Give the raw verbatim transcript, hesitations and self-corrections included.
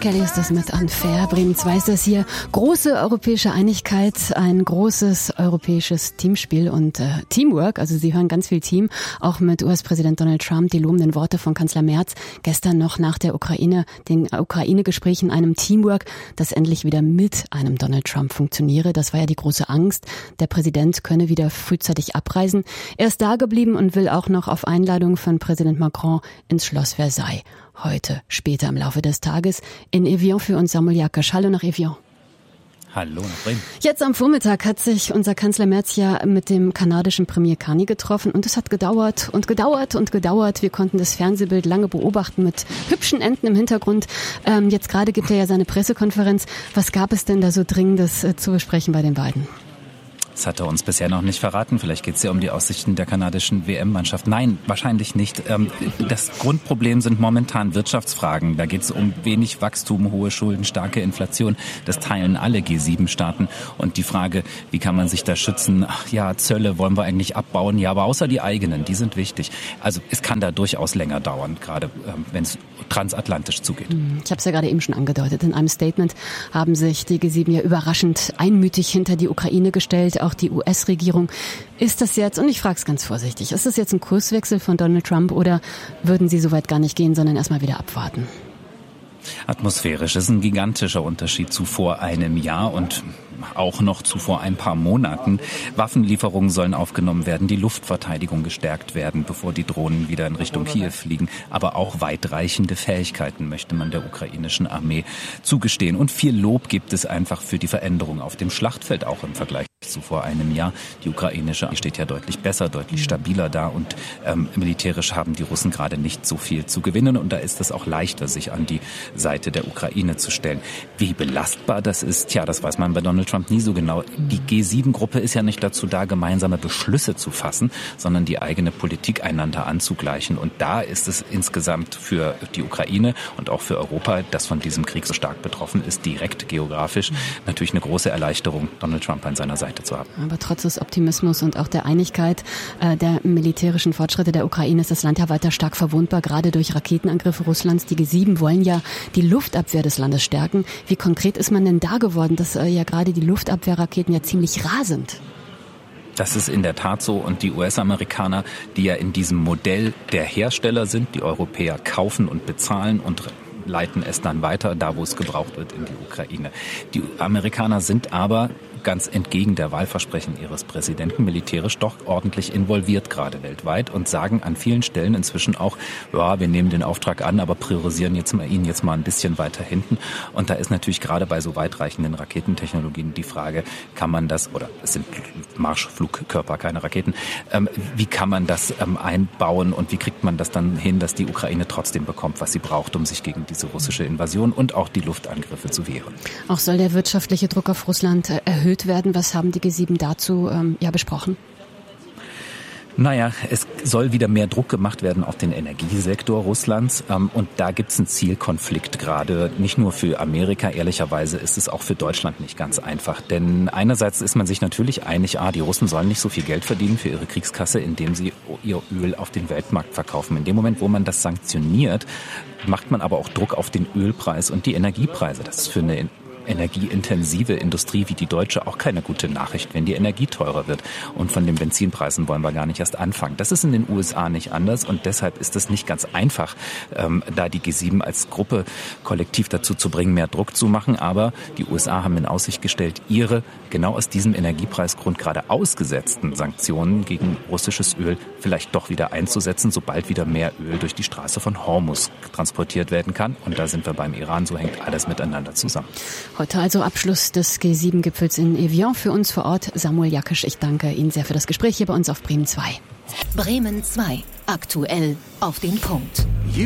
Kelly ist das mit Unfair. Bremen zwei ist das hier. Große europäische Einigkeit, ein großes europäisches Teamspiel und äh, Teamwork. Also Sie hören ganz viel Team, auch mit U S-Präsident Donald Trump, die lobenden Worte von Kanzler Merz. Gestern noch nach der Ukraine, den Ukraine-Gesprächen, einem Teamwork, das endlich wieder mit einem Donald Trump funktioniere. Das war ja die große Angst. Der Präsident könne wieder frühzeitig abreisen. Er ist da geblieben und will auch noch auf Einladung von Präsident Macron ins Schloss Versailles. Heute, später im Laufe des Tages, in Evian für uns Samuel Jakasch. Hallo nach Evian. Hallo nach Bremen. Jetzt am Vormittag hat sich unser Kanzler Merz ja mit dem kanadischen Premier Carney getroffen und es hat gedauert und gedauert und gedauert. Wir konnten das Fernsehbild lange beobachten mit hübschen Enten im Hintergrund. Ähm, jetzt gerade gibt er ja seine Pressekonferenz. Was gab es denn da so Dringendes äh, zu besprechen bei den beiden? Das hat er uns bisher noch nicht verraten. Vielleicht geht es ja um die Aussichten der kanadischen W M-Mannschaft. Nein, wahrscheinlich nicht. Das Grundproblem sind momentan Wirtschaftsfragen. Da geht es um wenig Wachstum, hohe Schulden, starke Inflation. Das teilen alle G sieben Staaten. Und die Frage, wie kann man sich da schützen? Ach ja, Zölle wollen wir eigentlich abbauen. Ja, aber außer die eigenen, die sind wichtig. Also es kann da durchaus länger dauern, gerade wenn es transatlantisch zugeht. Ich habe es ja gerade eben schon angedeutet. In einem Statement haben sich die G sieben ja überraschend einmütig hinter die Ukraine gestellt. Auch die U S-Regierung. Ist das jetzt, und ich frage es ganz vorsichtig, ist das jetzt ein Kurswechsel von Donald Trump oder würden Sie so weit gar nicht gehen, sondern erstmal wieder abwarten? Atmosphärisch ist ein gigantischer Unterschied zu vor einem Jahr und auch noch zu vor ein paar Monaten. Waffenlieferungen sollen aufgenommen werden, die Luftverteidigung gestärkt werden, bevor die Drohnen wieder in Richtung Kiew fliegen. Aber auch weitreichende Fähigkeiten möchte man der ukrainischen Armee zugestehen. Und viel Lob gibt es einfach für die Veränderung auf dem Schlachtfeld, auch im Vergleich zu vor einem Jahr. Die ukrainische Armee steht ja deutlich besser, deutlich stabiler da und ähm, militärisch haben die Russen gerade nicht so viel zu gewinnen und da ist es auch leichter, sich an die Seite der Ukraine zu stellen. Wie belastbar das ist, tja, das weiß man bei Donald Trump nie so genau. Die G sieben Gruppe ist ja nicht dazu da, gemeinsame Beschlüsse zu fassen, sondern die eigene Politik einander anzugleichen und da ist es insgesamt für die Ukraine und auch für Europa, das von diesem Krieg so stark betroffen ist, direkt geografisch, natürlich eine große Erleichterung, Donald Trump an seiner Seite zu haben. Aber trotz des Optimismus und auch der Einigkeit äh, der militärischen Fortschritte der Ukraine ist das Land ja weiter stark verwundbar, gerade durch Raketenangriffe Russlands. Die G sieben wollen ja die Luftabwehr des Landes stärken. Wie konkret ist man denn da geworden, dass äh, ja gerade die Luftabwehrraketen ja ziemlich rar sind? Das ist in der Tat so und die U S-Amerikaner, die ja in diesem Modell der Hersteller sind, die Europäer kaufen und bezahlen und leiten es dann weiter, da wo es gebraucht wird, in die Ukraine. Die Amerikaner sind aber ganz entgegen der Wahlversprechen ihres Präsidenten militärisch doch ordentlich involviert gerade weltweit und sagen an vielen Stellen inzwischen auch, ja, wir nehmen den Auftrag an, aber priorisieren jetzt mal, ihn jetzt mal ein bisschen weiter hinten. Und da ist natürlich gerade bei so weitreichenden Raketentechnologien die Frage, kann man das, oder es sind Marschflugkörper, keine Raketen, ähm, wie kann man das ähm, einbauen und wie kriegt man das dann hin, dass die Ukraine trotzdem bekommt, was sie braucht, um sich gegen diese russische Invasion und auch die Luftangriffe zu wehren. Auch soll der wirtschaftliche Druck auf Russland äh, erhöht werden. Was haben die G sieben dazu ähm, ja besprochen? Naja, es soll wieder mehr Druck gemacht werden auf den Energiesektor Russlands. Ähm, und da gibt es einen Zielkonflikt gerade. Nicht nur für Amerika, ehrlicherweise ist es auch für Deutschland nicht ganz einfach. Denn einerseits ist man sich natürlich einig, ah, die Russen sollen nicht so viel Geld verdienen für ihre Kriegskasse, indem sie ihr Öl auf den Weltmarkt verkaufen. In dem Moment, wo man das sanktioniert, macht man aber auch Druck auf den Ölpreis und die Energiepreise. Das ist für eine energieintensive Industrie wie die deutsche auch keine gute Nachricht, wenn die Energie teurer wird. Und von den Benzinpreisen wollen wir gar nicht erst anfangen. Das ist in den U S A nicht anders und deshalb ist es nicht ganz einfach, ähm, da die G sieben als Gruppe kollektiv dazu zu bringen, mehr Druck zu machen. Aber die U S A haben in Aussicht gestellt, ihre genau aus diesem Energiepreisgrund gerade ausgesetzten Sanktionen gegen russisches Öl vielleicht doch wieder einzusetzen, sobald wieder mehr Öl durch die Straße von Hormuz transportiert werden kann. Und da sind wir beim Iran, so hängt alles miteinander zusammen. Heute also Abschluss des G sieben Gipfels in Evian. Für uns vor Ort Samuel Jakasch. Ich danke Ihnen sehr für das Gespräch hier bei uns auf Bremen zwei. Bremen zwei. Aktuell auf den Punkt.